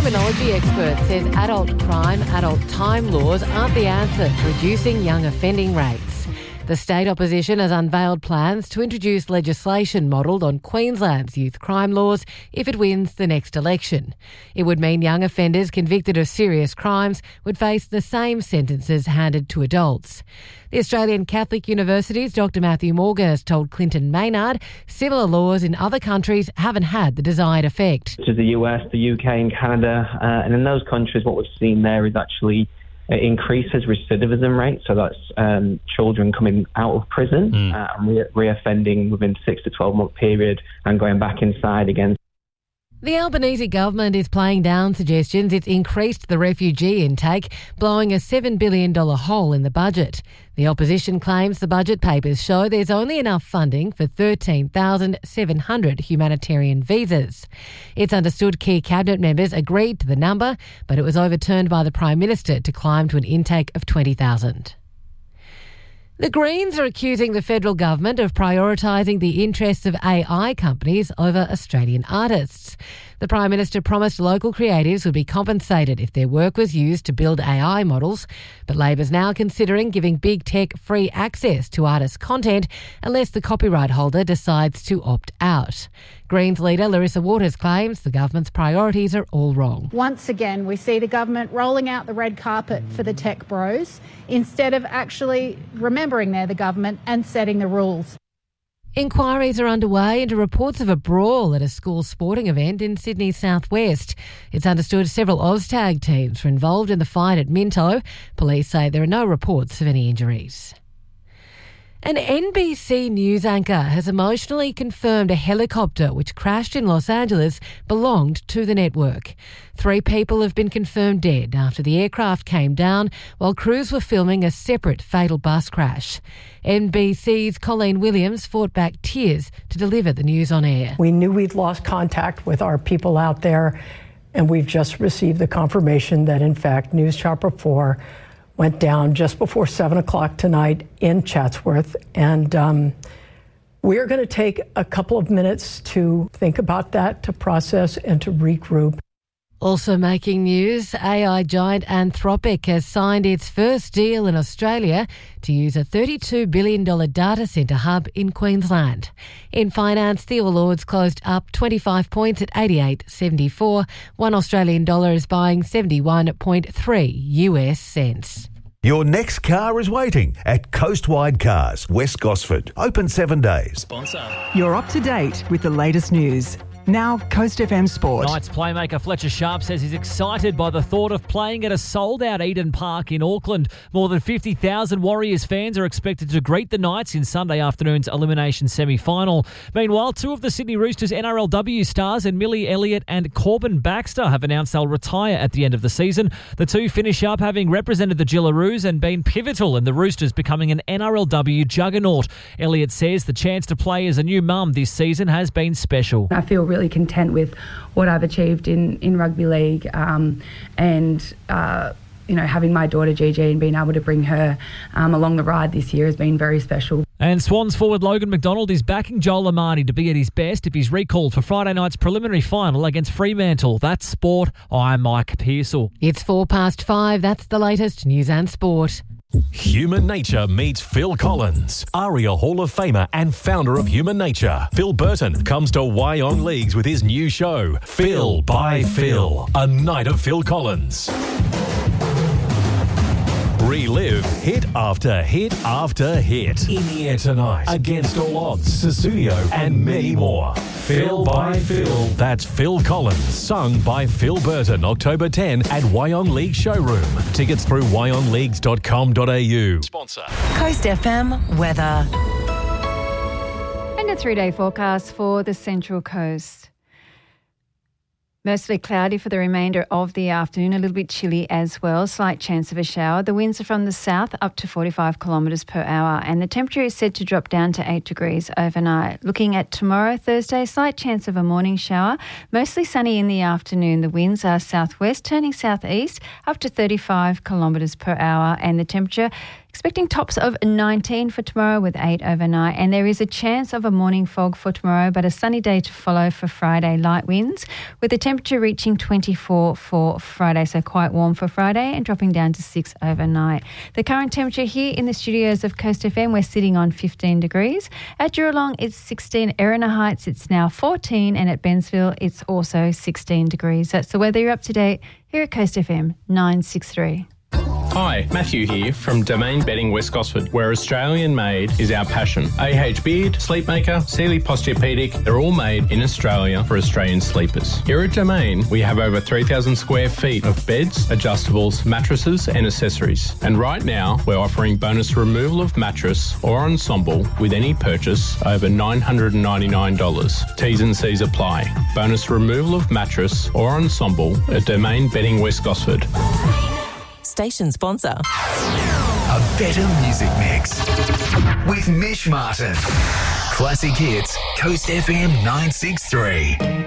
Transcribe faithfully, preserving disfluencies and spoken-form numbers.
criminology expert says adult crime, adult time laws aren't the answer to reducing young offending rates. The state opposition has unveiled plans to introduce legislation modelled on Queensland's youth crime laws if it wins the next election. It would mean young offenders convicted of serious crimes would face the same sentences handed to adults. The Australian Catholic University's Doctor Matthew Morgan has told Clinton Maynard similar laws in other countries haven't had the desired effect. Such as the U S, the U K and Canada, uh, and in those countries what we've seen there is actually it increases recidivism rate, so that's um, children coming out of prison mm. uh, and re- reoffending within six to twelve month period and going back inside again. The Albanese government is playing down suggestions it's increased the refugee intake, blowing a seven billion dollars hole in the budget. The opposition claims the budget papers show there's only enough funding for thirteen thousand seven hundred humanitarian visas. It's understood key cabinet members agreed to the number, but it was overturned by the Prime Minister to climb to an intake of twenty thousand. The Greens are accusing the federal government of prioritising the interests of A I companies over Australian artists. The Prime Minister promised local creatives would be compensated if their work was used to build A I models, but Labor's now considering giving big tech free access to artists' content unless the copyright holder decides to opt out. Greens leader Larissa Waters claims the government's priorities are all wrong. Once again, we see the government rolling out the red carpet for the tech bros instead of actually remembering they're the government and setting the rules. Inquiries are underway into reports of a brawl at a school sporting event in Sydney's southwest. It's understood several Oztag teams were involved in the fight at Minto. Police say there are no reports of any injuries. An N B C news anchor has emotionally confirmed a helicopter which crashed in Los Angeles belonged to the network. Three people have been confirmed dead after the aircraft came down while crews were filming a separate fatal bus crash. N B C's Colleen Williams fought back tears to deliver the news on air. We knew we'd lost contact with our people out there, and we've just received the confirmation that, in fact, News Chopper four went down just before seven o'clock tonight in Chatsworth. And um, we're going to take a couple of minutes to think about that, to process and to regroup. Also making news, A I giant Anthropic has signed its first deal in Australia to use a thirty-two billion dollars data centre hub in Queensland. In finance, the All Ords closed up twenty-five points at eighty-eight seventy-four. One Australian dollar is buying seventy-one point three U S cents. Your next car is waiting at Coastwide Cars, West Gosford. Open seven days. Sponsor. You're up to date with the latest news. Now, Coast F M Sport. Knights playmaker Fletcher Sharp says he's excited by the thought of playing at a sold-out Eden Park in Auckland. More than fifty thousand Warriors fans are expected to greet the Knights in Sunday afternoon's elimination semi-final. Meanwhile, two of the Sydney Roosters N R L W stars and Millie Elliott and Corbin Baxter have announced they'll retire at the end of the season. The two finish up having represented the Gillaroos and been pivotal in the Roosters becoming an N R L W juggernaut. Elliott says the chance to play as a new mum this season has been special. I feel really content with what I've achieved in, in rugby league um, and, uh, you know, having my daughter Gigi and being able to bring her um, along the ride this year has been very special. And Swans forward Logan McDonald is backing Joel Amani to be at his best if he's recalled for Friday night's preliminary final against Fremantle. That's sport. I'm Mike Pearsall. It's four past five. That's the latest news and sport. Human Nature meets Phil Collins, ARIA Hall of Famer and founder of Human Nature. Phil Burton comes to Wyong Leagues with his new show, Phil by Phil, a night of Phil Collins. Relive hit after hit after hit. In the air tonight, Against All Odds, Susudio, and many more. Phil by Phil. That's Phil Collins, sung by Phil Burton, October tenth at Wyong League Showroom. Tickets through wyong leagues dot com dot a u. Sponsor. Coast F M weather. And a three-day forecast for the Central Coast. Mostly cloudy for the remainder of the afternoon, a little bit chilly as well, slight chance of a shower. The winds are from the south up to forty-five kilometres per hour and the temperature is said to drop down to eight degrees overnight. Looking at tomorrow, Thursday, slight chance of a morning shower, mostly sunny in the afternoon. The winds are southwest, turning southeast up to thirty-five kilometres per hour and the temperature Expecting tops of nineteen for tomorrow with eight overnight, and there is a chance of a morning fog for tomorrow, but a sunny day to follow for Friday. Light winds with the temperature reaching twenty-four for Friday, so quite warm for Friday and dropping down to six overnight. The current temperature here in the studios of Coast F M, we're sitting on fifteen degrees. At Juralong, it's sixteen. Erina Heights, it's now fourteen, and at Bensville, it's also sixteen degrees. That's the weather. You're up to date here at Coast F M nine sixty-three. Hi, Matthew here from Domain Bedding West Gosford, where Australian made is our passion. A H Beard, Sleepmaker, Sealy Posturepedic, they're all made in Australia for Australian sleepers. Here at Domain, we have over three thousand square feet of beds, adjustables, mattresses and accessories. And right now, we're offering bonus removal of mattress or ensemble with any purchase over nine hundred ninety-nine dollars. T's and C's apply. Bonus removal of mattress or ensemble at Domain Bedding West Gosford. Station sponsor. A better music mix with Mish Martin. Classic hits, Coast F M nine sixty-three.